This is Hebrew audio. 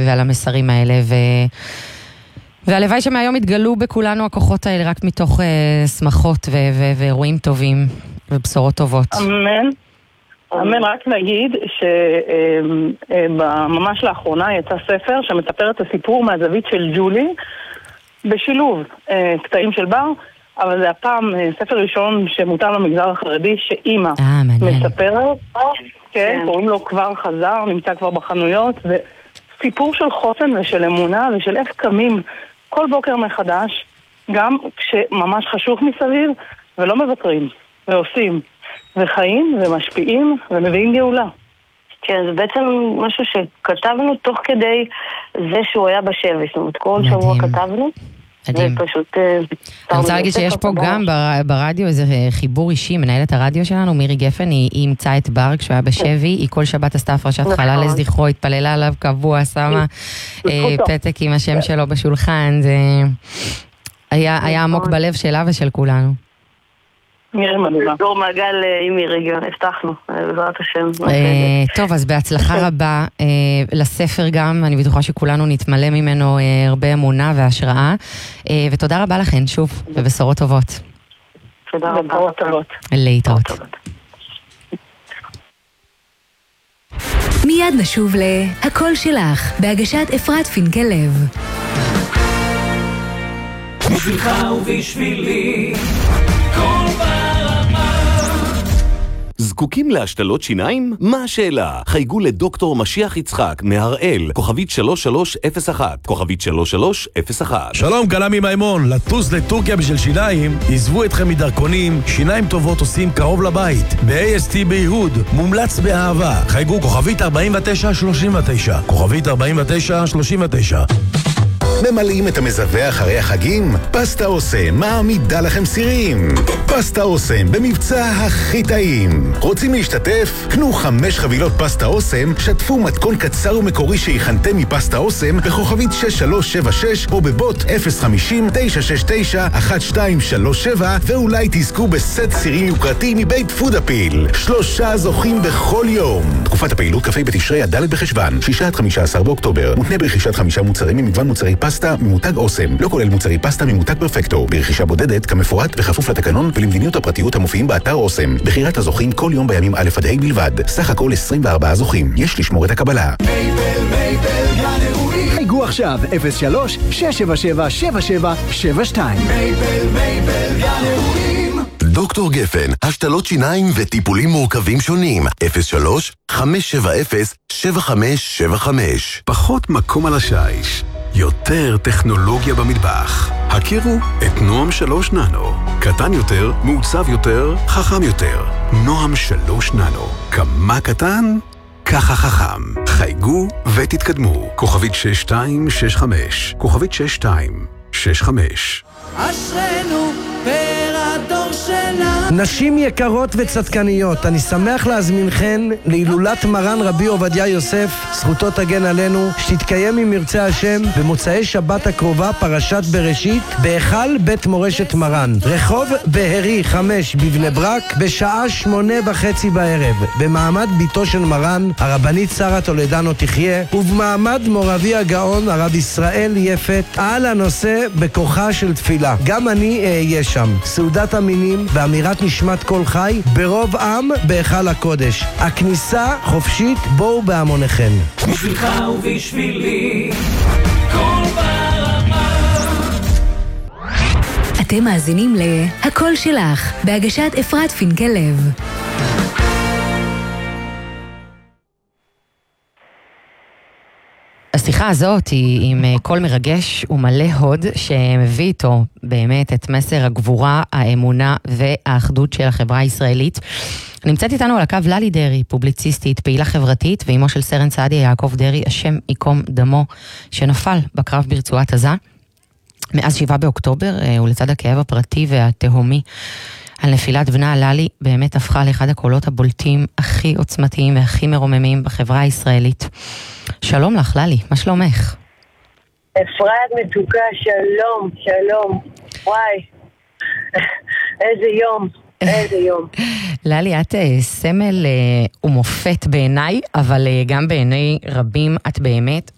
ועל המסרים האלה, והלוואי שמהיום יתגלו בכולנו הכוחות האלה רק מתוך שמחות ואירועים טובים ובשורות טובות. אמן. אמן. רק נגיד שממש לאחרונה יצא ספר שמספר את הסיפור מהזווית של ג'ולי, בשילוב קטעים של בר, אבל זה הפעם ספר ראשון שמותאם למגזר החרדי שאימא מספרת. כן, קוראים לו כבר חזר, נמצא כבר בחנויות, וסיפור של חוסן ושל אמונה ושל איך קמים כל בוקר מחדש, גם כשממש חשוך מסביב, ולא מוותרים, ועושים, וחיים ומשפיעים ומביאים גאולה. כן, זה בעצם משהו שכתבנו תוך כדי זה שהוא היה בשבי, זאת אומרת, כל שבוע כתבנו. מדהים. אני רוצה להגיד שיש פה גם ברדיו איזה חיבור אישי, מנהלת הרדיו שלנו, מירי גפן, היא אימצה את בר כשהוא היה בשבי, היא כל שבת עשתה הפרשת חלל לזכרו, התפללה עליו קבוע, שמה פתק עם השם שלו בשולחן, זה היה עמוק בלב שלה ושל כולנו. דור מעגל עם מירי, הבטחנו, בעזרת השם. טוב, אז בהצלחה רבה לספר גם, אני בטוחה שכולנו נתמלא ממנו הרבה אמונה והשראה, ותודה רבה לכן שוב, ובשורות טובות. תודה רבה. להתראות. מיד נשוב להקול שלך, בהגשת אפרת פינקלב. בשבילך ובשבילי כל ברמה. זקוקים להשתלות שיניים? מה השאלה? חייגו לדוקטור משיח יצחק מהראל, כוכבית 3301, כוכבית 3301. שלום, קלמי מימון. לטוס לטורקיה בשביל שיניים, עזבו אתכם מדרכונים, שיניים טובות עושים קרוב לבית. ב-AST ביהוד, מומלץ באהבה. חייגו כוכבית 4939, כוכבית 4939. ממלאים את המזווה אחרי החגים? פסטה אוסם מעמידה לכם סירים. פסטה אוסם במבצע הכי טעים. רוצים להשתתף? קנו 5 חבילות פסטה אוסם, שתפו מתכון קצר ומקורי שהכנתם מפסטה אוסם בכוכבית 6376 או בבוט 050-969-1237 ואולי תזכו בסט סירים יוקרתי מבית פודאפיל. 3 זוכים בכל יום. תקופת הפעילות כ"ה בתשרי עד ד' בחשוון, 6-15 באוקטובר. מותנה ברכישת 5 מוצרים ממגוון מוצרי פסטה ממותג אוסם, לא כולל מוצרי פסטה ממותג פרפקטו, ברכישה בודדת כמפורט בכפוף לתקנון ולמדיניות הפרטיות המופיעים באתר אוסם. בחירת הזוכים כל יום בימים א' עד ה' בלבד. סך הכל 24 זוכים. יש לשמור את הקבלה. חייגו עכשיו 03-677-7772. דוקטור גפן, השתלות שיניים וטיפולים מורכבים שונים. 03-570-7575. פחות מקום על השיש, יותר טכנולוגיה במטבח. הכירו את נועם 3 ננו. קטן יותר, מעוצב יותר, חכם יותר. נועם 3 ננו. כמה קטן? ככה חכם. חייגו ותתקדמו. כוכבית 6265. כוכבית 6265. אשרנו פרדור שלנו. נשים יקרות וצדקניות, אני שמח להזמינכן להילולת מרן רבי עובדיה יוסף, זכותו תגן עלינו, שתתקיים ממרצה השם במוצאי שבת הקרובה, פרשת בראשית, בהיכל בית מורשת מרן, רחוב בהרי 5 בבני ברק, בשעה 8:30 בערב, במעמד ביתו של מרן, הרבנית שרה טולדנו תחיה, ובמעמד מורבי הגאון הרב ישראל יפת, על הנושא בכוחה של תפילה. גם אני אהיה שם. סעודת המינים ואמירת נשמת כל חי ברוב עם בהיכל הקודש. הכניסה חופשית, בואו בהמוניכם. בשבילך ובשבילי כל ברמה. אתם מאזינים להקול שלך, בהגשת אפרת פינקלב. השיחה הזאת היא עם קול מרגש ומלא הוד שמביא איתו באמת את מסר הגבורה, האמונה והאחדות של החברה הישראלית. נמצאת איתנו על הקו ללי דרי, פובליציסטית, פעילה חברתית, ואימו של סרן סעדיה יעקב דרי, השם ייקום דמו, שנפל בקרב ברצועת עזה. מאז 7 באוקטובר, ולצד הכאב הפרטי והתהומי על נפילת בנה, ללי באמת הפכה לאחד הקולות הבולטים הכי עוצמתיים והכי מרוממים בחברה הישראלית. שלום לך, ללי, מה שלומך? אפרת מתוקה, שלום, שלום. וואי, איזה יום, איזה יום. ללי, את סמל ומופת בעיניי, אבל גם בעיני רבים את באמת